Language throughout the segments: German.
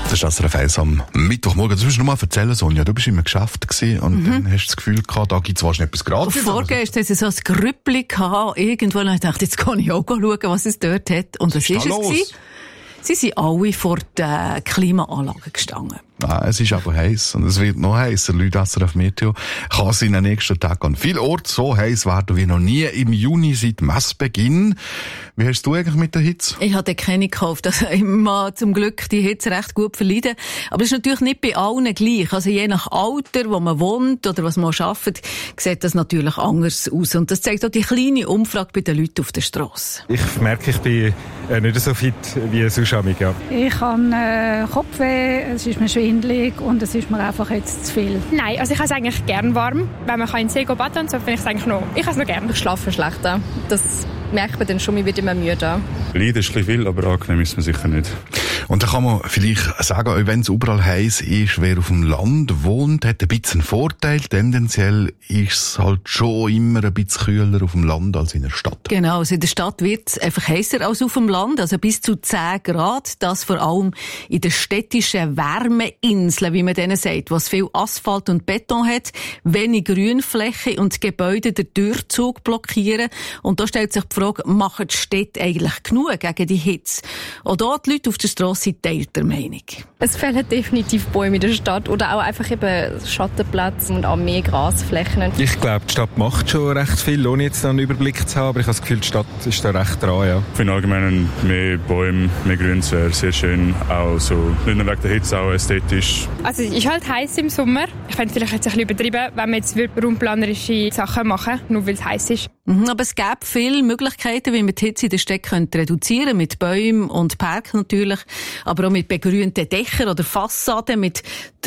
Das ist SRF 1 am Mittwochmorgen. Du musst nur mal erzählen, Sonja, du bist im Geschäft gewesen und dann hast du das Gefühl gehabt, da gibt es wahrscheinlich etwas gratis. Vorgestern hatte so ein Grüppli irgendwo und ich dachte, jetzt kann ich auch schauen, was es dort hat. Und was ist es? Sie sind alle vor der Klimaanlage gestanden. Es ist aber heiß und es wird noch heißer. Leute, SRF Meteo kann es in den nächsten Tagen an vielen Orten so heiß werden wie noch nie im Juni seit Messbeginn. Wie hast du eigentlich mit der Hitze? Ich habe keine gekauft. Also ich mag zum Glück die Hitze recht gut verleiden. Aber es ist natürlich nicht bei allen gleich. Also je nach Alter, wo man wohnt oder was man arbeitet, sieht das natürlich anders aus. Und das zeigt auch die kleine Umfrage bei den Leuten auf der Strasse. Ich merke, ich bin nicht so fit wie sonst. Ja. Ich habe Kopfweh, es ist mir schwindelig und es ist mir einfach jetzt zu viel. Nein, also ich habe es eigentlich gern warm. Wenn man in den See baden und so, finde ich es eigentlich noch. Ich habe es noch gern. Ich schlafe schlechter. Das merkt man dann schon, man wird immer müde. Leiden ist ein bisschen viel, aber angenehm ist man sicher nicht. Und da kann man vielleicht sagen, wenn es überall heiß ist, wer auf dem Land wohnt, hat ein bisschen einen Vorteil. Tendenziell ist es halt schon immer ein bisschen kühler auf dem Land als in der Stadt. Genau, also in der Stadt wird es einfach heißer als auf dem Land, also bis zu 10 Grad. Das vor allem in den städtischen Wärmeinseln, wie man denen sagt, was viel Asphalt und Beton hat, wenig Grünfläche und Gebäude den Durchzug blockieren. Und da stellt sich die Frage, machen die Städte eigentlich genug gegen die Hitze? Und da die Leute auf der Strasse sind teilter Meinung. Es fehlen definitiv Bäume in der Stadt oder auch einfach eben Schattenplätze und auch mehr Grasflächen. Ich glaube, die Stadt macht schon recht viel, ohne jetzt einen Überblick zu haben, aber ich habe das Gefühl, die Stadt ist da recht dran, ja. Für den Allgemeinen mehr Bäume, mehr Grüns wäre sehr schön, auch so, nicht nur wegen der Hitze, auch ästhetisch. Also es ist halt heiß im Sommer. Ich fände vielleicht jetzt ein bisschen übertrieben, wenn man jetzt raumplanerische Sachen machen, nur weil es heiß ist. Aber es gäbe viele Möglichkeiten, wie man die Hitze in der Stadt reduzieren könnte. Mit Bäumen und Parken natürlich, aber auch mit begrünten Dächern oder Fassaden, mit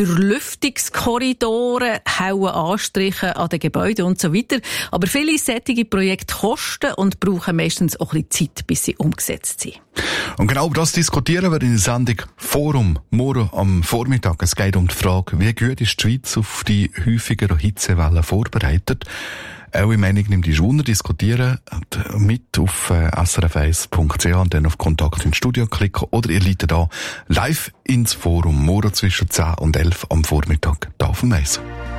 Durchlüftungskorridoren, hellen Anstrichen an den Gebäuden und so weiter. Aber viele solche Projekte kosten und brauchen meistens auch ein bisschen Zeit, bis sie umgesetzt sind. Und genau über das diskutieren wir in der Sendung Forum morgen am Vormittag. Es geht um die Frage, wie gut ist die Schweiz auf die häufigeren Hitzewellen vorbereitet? Eure Meinung nimmt die Wunder, diskutieren mit auf srf1.ch und dann auf Kontakt ins Studio klicken oder ihr leitet da live ins Forum morgen zwischen 10 und 11 am Vormittag da auf dem Eis.